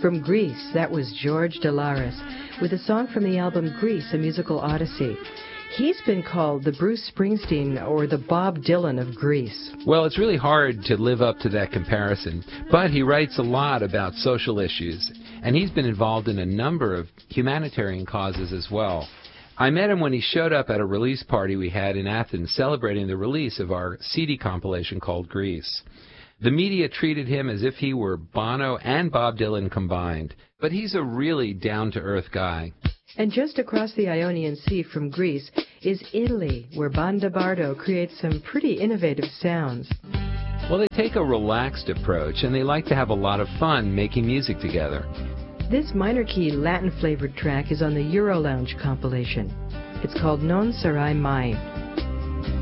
From Greece, that was George Delaris with a song from the album Grease, A Musical Odyssey. He's been called the Bruce Springsteen or the Bob Dylan of Greece. Well, it's really hard to live up to that comparison, but he writes a lot about social issues, and he's been involved in a number of humanitarian causes as well. I met him when he showed up at a release party we had in Athens celebrating the release of our CD compilation called Grease. The media treated him as if he were Bono and Bob Dylan combined, but he's a really down-to-earth guy. And just across the Ionian Sea from Greece is Italy, where Banda Bardo creates some pretty innovative sounds. Well, they take a relaxed approach, and they like to have a lot of fun making music together. This minor-key Latin-flavored track is on the Euro Lounge compilation. It's called Non Sarai Mai.